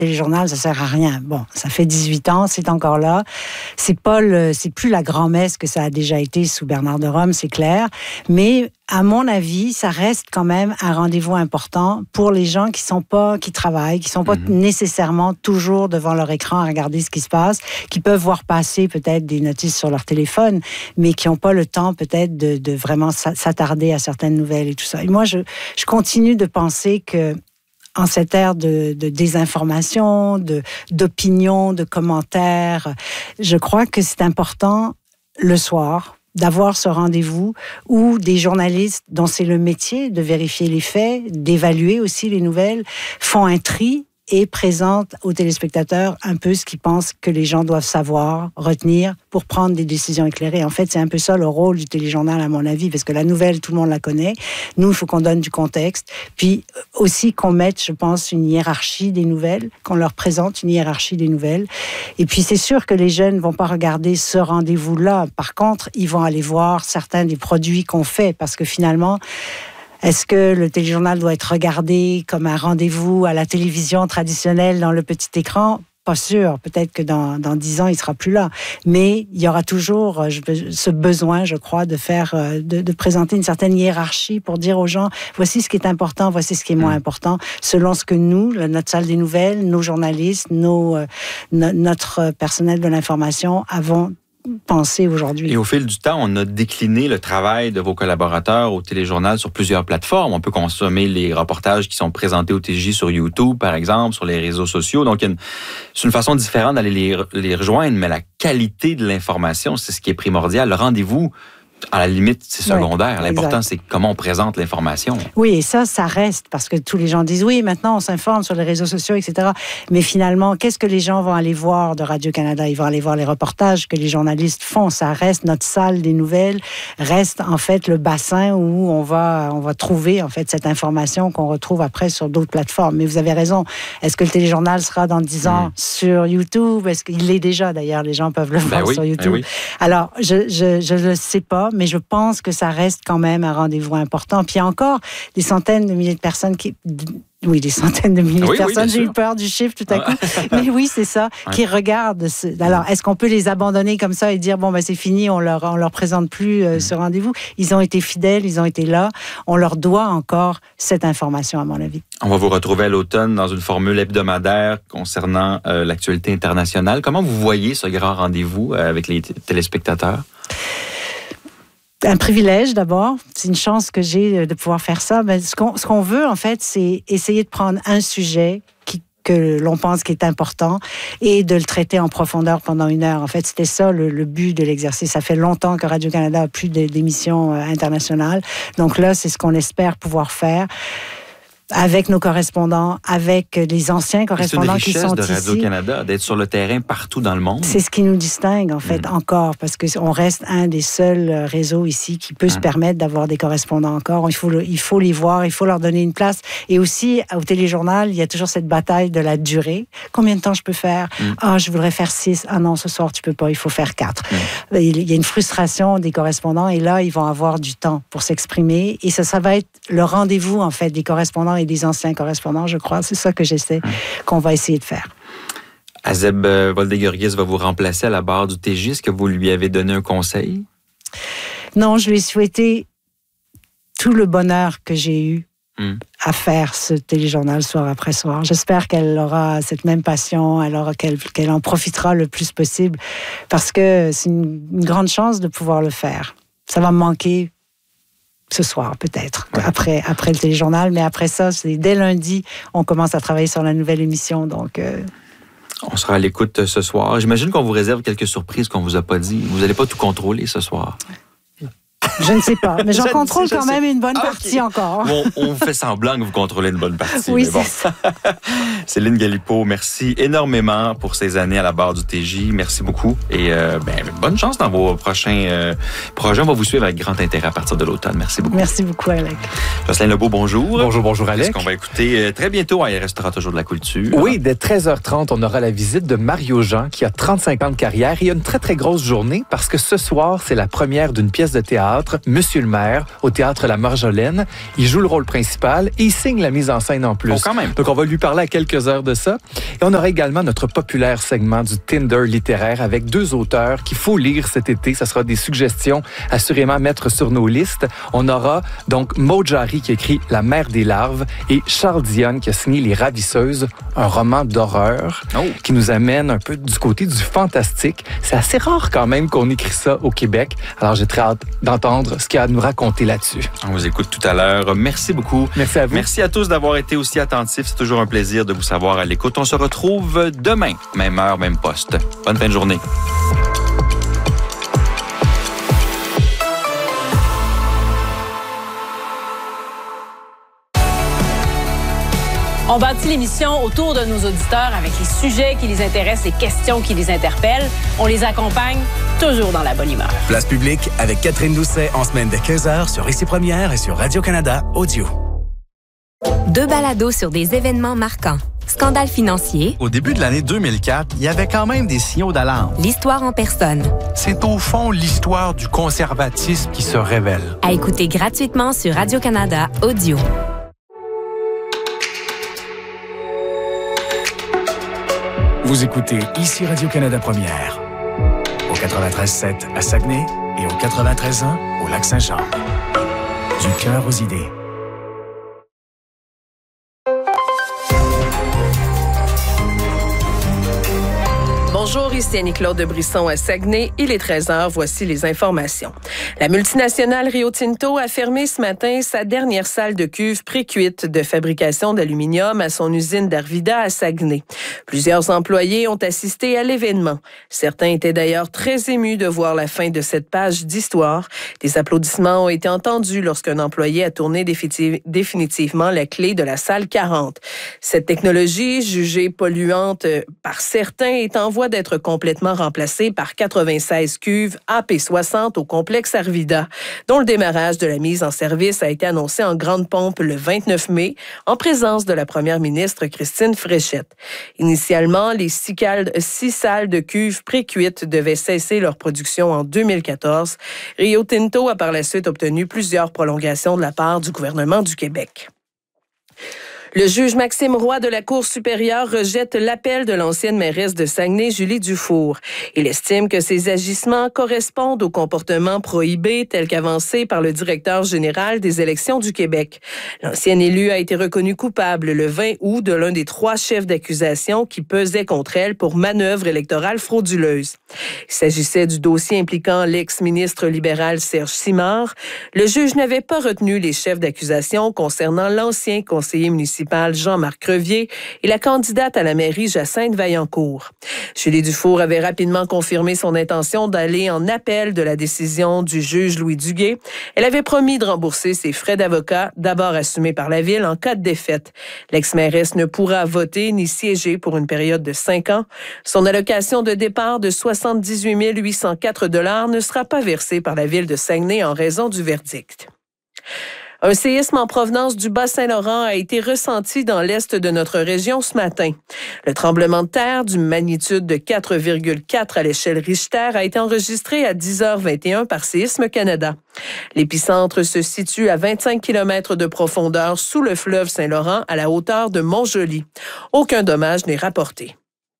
téléjournal, ça sert à rien. Bon, ça fait 18 ans, c'est encore là. C'est plus la grand-messe que ça a déjà été sous Bernard de Rome, c'est clair. Mais à mon avis, ça reste quand même un rendez-vous important pour les gens qui travaillent, qui sont pas nécessairement toujours devant leur écran à regarder ce qui se passe, qui peuvent voir passer peut-être des notices sur leur téléphone, mais qui n'ont pas le temps peut-être de vraiment s'attarder à certaines nouvelles et tout ça. Et moi, je continue de penser que en cette ère de désinformation, d'opinion, de commentaires, je crois que c'est important le soir d'avoir ce rendez-vous où des journalistes dont c'est le métier de vérifier les faits, d'évaluer aussi les nouvelles, font un tri et présentent aux téléspectateurs un peu ce qu'ils pensent que les gens doivent savoir, retenir pour prendre des décisions éclairées. En fait, c'est un peu ça le rôle du téléjournal, à mon avis, parce que la nouvelle, tout le monde la connaît. Nous, il faut qu'on donne du contexte. Puis aussi qu'on mette, je pense, une hiérarchie des nouvelles, qu'on leur présente une hiérarchie des nouvelles. Et puis, c'est sûr que les jeunes ne vont pas regarder ce rendez-vous-là. Par contre, ils vont aller voir certains des produits qu'on fait, parce que finalement, est-ce que le téléjournal doit être regardé comme un rendez-vous à la télévision traditionnelle dans le petit écran? Pas sûr. Peut-être que dans 10 ans, il sera plus là. Mais il y aura toujours ce besoin, je crois, de faire, de présenter une certaine hiérarchie pour dire aux gens, voici ce qui est important, voici ce qui est moins important, selon ce que nous, notre salle des nouvelles, nos journalistes, notre personnel de l'information avons penser aujourd'hui. Et au fil du temps, on a décliné le travail de vos collaborateurs au téléjournal sur plusieurs plateformes. On peut consommer les reportages qui sont présentés au TJ sur YouTube, par exemple, sur les réseaux sociaux. Donc, c'est une façon différente d'aller les rejoindre, mais la qualité de l'information, c'est ce qui est primordial. Le rendez-vous, à la limite, c'est secondaire. Oui, l'important, c'est comment on présente l'information. Oui, et ça reste, parce que tous les gens disent, oui, maintenant, on s'informe sur les réseaux sociaux, etc. Mais finalement, qu'est-ce que les gens vont aller voir de Radio-Canada? Ils vont aller voir les reportages que les journalistes font. Ça reste notre salle des nouvelles, reste en fait le bassin où on va trouver en fait cette information qu'on retrouve après sur d'autres plateformes. Mais vous avez raison. Est-ce que le téléjournal sera dans 10 ans sur YouTube? Est-ce qu'il l'est déjà, d'ailleurs? Les gens peuvent le voir sur YouTube. Oui. Alors, je le sais pas, mais je pense que ça reste quand même un rendez-vous important. Puis il y a encore des centaines de milliers de personnes des centaines de milliers de personnes. J'ai eu peur du chiffre tout à coup. Mais oui, c'est ça, qui regardent. Alors, est-ce qu'on peut les abandonner comme ça et dire, bon, ben c'est fini, on leur présente plus ce rendez-vous? Ils ont été fidèles, ils ont été là. On leur doit encore cette information, à mon avis. On va vous retrouver à l'automne dans une formule hebdomadaire concernant l'actualité internationale. Comment vous voyez ce grand rendez-vous avec les téléspectateurs? Un privilège d'abord, c'est une chance que j'ai de pouvoir faire ça. Mais ce qu'on veut en fait, c'est essayer de prendre un sujet que l'on pense qui est important et de le traiter en profondeur pendant 1 heure. En fait, c'était ça le but de l'exercice. Ça fait longtemps que Radio-Canada a plus d'émissions internationales. Donc là, c'est ce qu'on espère pouvoir faire avec nos correspondants, avec les anciens correspondants qui sont ici. C'est une richesse de Radio-Canada, d'être sur le terrain partout dans le monde. C'est ce qui nous distingue, en fait, encore, parce qu'on reste un des seuls réseaux ici qui peut se permettre d'avoir des correspondants encore. Il faut les voir, il faut leur donner une place. Et aussi, au téléjournal, il y a toujours cette bataille de la durée. Combien de temps je peux faire? Je voudrais faire 6. Ah non, ce soir, tu peux pas, il faut faire 4. Il y a une frustration des correspondants, et là, ils vont avoir du temps pour s'exprimer. Et ça va être le rendez-vous, en fait, des correspondants et des anciens correspondants, je crois. C'est ça que qu'on va essayer de faire. Azeb Voldegurgis va vous remplacer à la barre du TJ. Est-ce que vous lui avez donné un conseil? Non, je lui ai souhaité tout le bonheur que j'ai eu à faire ce téléjournal soir après soir. J'espère qu'elle aura cette même passion, qu'elle en profitera le plus possible, parce que c'est une grande chance de pouvoir le faire. Ça va me manquer ce soir, peut-être, après le téléjournal. Mais après ça, c'est dès lundi, on commence à travailler sur la nouvelle émission. Donc, on sera à l'écoute ce soir. J'imagine qu'on vous réserve quelques surprises qu'on vous a pas dit. Vous n'allez pas tout contrôler ce soir. Je ne sais pas, mais j'en contrôle quand même une bonne partie encore. Bon, on fait semblant que vous contrôlez une bonne partie. Oui, mais bon. c'est ça. Céline Galipeau, merci énormément pour ces années à la barre du TJ. Merci beaucoup. Et bonne chance dans vos prochains projets. On va vous suivre avec grand intérêt à partir de l'automne. Merci beaucoup. Merci beaucoup, Alec. Jocelyn Lebeau, bonjour. Bonjour, Alec. Est-ce qu'on va écouter très bientôt Il restera toujours de la culture? Oui, dès 13h30, on aura la visite de Mario Jean, qui a 35 ans de carrière. Il y a une très, très grosse journée parce que ce soir, c'est la première d'une pièce de théâtre théâtre Monsieur le maire au théâtre La Marjolaine. Il joue le rôle principal et il signe la mise en scène en plus. Oh, quand même. Donc, on va lui parler à quelques heures de ça. Et on aura également notre populaire segment du Tinder littéraire avec 2 auteurs qu'il faut lire cet été. Ça sera des suggestions assurément à mettre sur nos listes. On aura donc Maud Jarry qui écrit La mère des larves et Charles Dionne qui a signé Les Ravisseuses, un roman d'horreur qui nous amène un peu du côté du fantastique. C'est assez rare quand même qu'on écrit ça au Québec. Alors, j'ai très hâte d'entendre ce qu'il y a à nous raconter là-dessus. On vous écoute tout à l'heure. Merci beaucoup. Merci à vous. Merci à tous d'avoir été aussi attentifs. C'est toujours un plaisir de vous savoir à l'écoute. On se retrouve demain, même heure, même poste. Bonne fin de journée. On bâtit l'émission autour de nos auditeurs avec les sujets qui les intéressent, les questions qui les interpellent. On les accompagne toujours dans la bonne humeur. Place publique avec Catherine Doucet en semaine de 15h sur Ici Première et sur Radio-Canada Audio. 2 balados sur des événements marquants. Scandale financier. Au début de l'année 2004, il y avait quand même des signaux d'alarme. L'histoire en personne. C'est au fond l'histoire du conservatisme qui se révèle. À écouter gratuitement sur Radio-Canada Audio. Vous écoutez Ici Radio-Canada Première. Au 93.7 à Saguenay et au 93.1 au Lac-Saint-Jean. Du cœur aux idées. Bonjour, ici Annie-Claude de Brisson à Saguenay. Il est 13h, voici les informations. La multinationale Rio Tinto a fermé ce matin sa dernière salle de cuve précuite de fabrication d'aluminium à son usine d'Arvida à Saguenay. Plusieurs employés ont assisté à l'événement. Certains étaient d'ailleurs très émus de voir la fin de cette page d'histoire. Des applaudissements ont été entendus lorsqu'un employé a tourné définitivement la clé de la salle 40. Cette technologie, jugée polluante par certains, est en voie d'être complètement remplacée par 96 cuves AP60 au complexe Arvida, dont le démarrage de la mise en service a été annoncé en grande pompe le 29 mai, en présence de la première ministre Christine Fréchette. Initialement, les 6 salles de cuves précuites devaient cesser leur production en 2014. Rio Tinto a par la suite obtenu plusieurs prolongations de la part du gouvernement du Québec. Le juge Maxime Roy de la Cour supérieure rejette l'appel de l'ancienne mairesse de Saguenay, Julie Dufour. Il estime que ces agissements correspondent au comportement prohibé tel qu'avancé par le directeur général des élections du Québec. L'ancienne élue a été reconnue coupable le 20 août de l'un des 3 chefs d'accusation qui pesaient contre elle pour manœuvre électorale frauduleuse. Il s'agissait du dossier impliquant l'ex-ministre libéral Serge Simard. Le juge n'avait pas retenu les chefs d'accusation concernant l'ancien conseiller municipal Jean-Marc Crevier et la candidate à la mairie Jacinthe Vaillancourt. Julie Dufour avait rapidement confirmé son intention d'aller en appel de la décision du juge Louis Duguay. Elle avait promis de rembourser ses frais d'avocat, d'abord assumés par la Ville en cas de défaite. L'ex-mairesse ne pourra voter ni siéger pour une période de 5 ans. Son allocation de départ de 78 804 $ ne sera pas versée par la Ville de Saguenay en raison du verdict. Un séisme en provenance du Bas-Saint-Laurent a été ressenti dans l'est de notre région ce matin. Le tremblement de terre d'une magnitude de 4,4 à l'échelle Richter a été enregistré à 10h21 par Séisme Canada. L'épicentre se situe à 25 km de profondeur sous le fleuve Saint-Laurent à la hauteur de Montjoly. Aucun dommage n'est rapporté.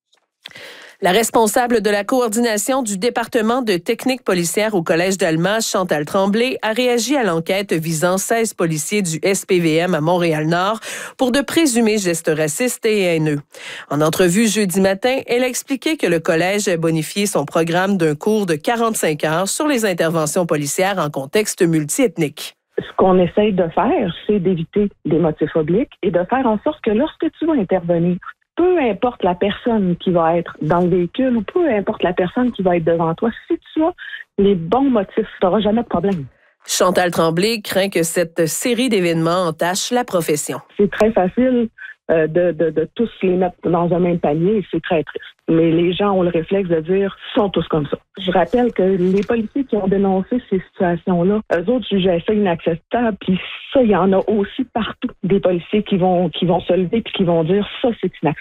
La responsable de la coordination du département de technique policière au Collège d'Alma, Chantal Tremblay, a réagi à l'enquête visant 16 policiers du SPVM à Montréal-Nord pour de présumés gestes racistes et haineux. En entrevue jeudi matin, elle a expliqué que le collège a bonifié son programme d'un cours de 45 heures sur les interventions policières en contexte multiethnique. Ce qu'on essaye de faire, c'est d'éviter des motifs obliques et de faire en sorte que lorsque tu vas intervenir, peu importe la personne qui va être dans le véhicule ou peu importe la personne qui va être devant toi, si tu as les bons motifs, tu n'auras jamais de problème. Chantal Tremblay craint que cette série d'événements entache la profession. C'est très facile de tous les mettre dans un même panier et c'est très triste. Mais les gens ont le réflexe de dire « sont tous comme ça ». Je rappelle que les policiers qui ont dénoncé ces situations-là, eux autres jugeaient ça inacceptable. Puis ça, il y en a aussi partout des policiers qui vont se lever puis qui vont dire « ça, c'est inacceptable ».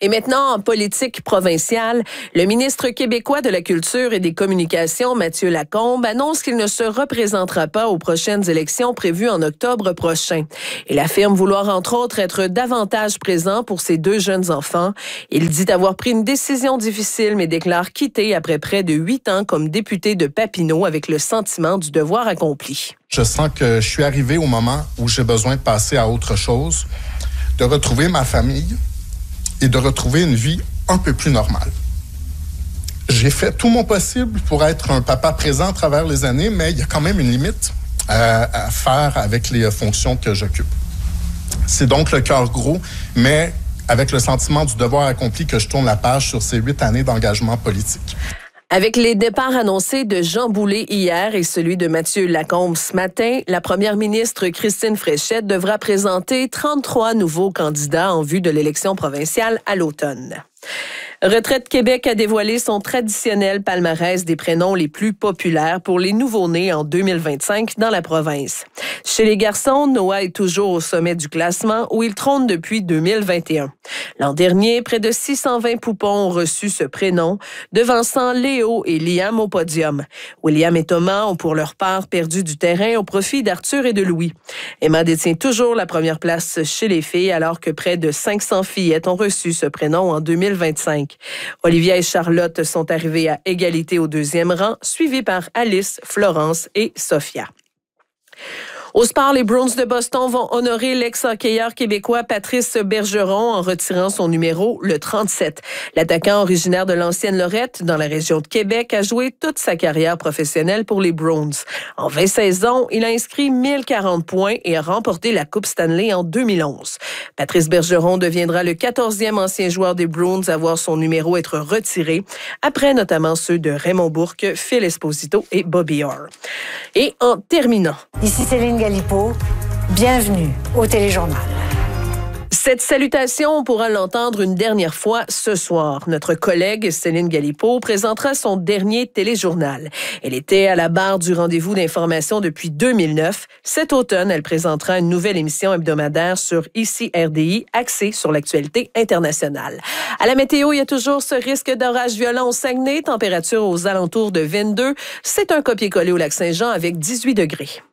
Et maintenant, en politique provinciale, le ministre québécois de la Culture et des Communications, Mathieu Lacombe, annonce qu'il ne se représentera pas aux prochaines élections prévues en octobre prochain. Il affirme vouloir, entre autres, être davantage présent pour ses 2 jeunes enfants. Il dit avoir pris une décision difficile, mais déclare quitter après près de 8 ans comme député de Papineau avec le sentiment du devoir accompli. Je sens que je suis arrivé au moment où j'ai besoin de passer à autre chose, de retrouver ma famille et de retrouver une vie un peu plus normale. J'ai fait tout mon possible pour être un papa présent à travers les années, mais il y a quand même une limite à faire avec les fonctions que j'occupe. C'est donc le cœur gros, mais avec le sentiment du devoir accompli que je tourne la page sur ces 8 années d'engagement politique. Avec les départs annoncés de Jean Boulet hier et celui de Mathieu Lacombe ce matin, la première ministre Christine Fréchette devra présenter 33 nouveaux candidats en vue de l'élection provinciale à l'automne. Retraite Québec a dévoilé son traditionnel palmarès des prénoms les plus populaires pour les nouveau-nés en 2025 dans la province. Chez les garçons, Noah est toujours au sommet du classement où il trône depuis 2021. L'an dernier, près de 620 poupons ont reçu ce prénom, devançant Léo et Liam au podium. William et Thomas ont pour leur part perdu du terrain au profit d'Arthur et de Louis. Emma détient toujours la première place chez les filles alors que près de 500 fillettes ont reçu ce prénom en 2025. Olivia et Charlotte sont arrivées à égalité au 2e rang, suivies par Alice, Florence et Sophia. Au sport, les Bruins de Boston vont honorer l'ex-hockeyeur québécois Patrice Bergeron en retirant son numéro, le 37. L'attaquant originaire de l'ancienne Lorette, dans la région de Québec, a joué toute sa carrière professionnelle pour les Bruins. En 20 saisons, il a inscrit 1040 points et a remporté la Coupe Stanley en 2011. Patrice Bergeron deviendra le 14e ancien joueur des Bruins à voir son numéro être retiré, après notamment ceux de Raymond Bourque, Phil Esposito et Bobby Orr. Et en terminant... Ici Céline Galipo, bienvenue au Téléjournal. Cette salutation, on pourra l'entendre une dernière fois ce soir. Notre collègue Céline Galipo présentera son dernier téléjournal. Elle était à la barre du rendez-vous d'information depuis 2009. Cet automne, elle présentera une nouvelle émission hebdomadaire sur ICI RDI axée sur l'actualité internationale. À la météo, il y a toujours ce risque d'orage violent au Saguenay, température aux alentours de 22. C'est un copier-coller au Lac-Saint-Jean avec 18 degrés.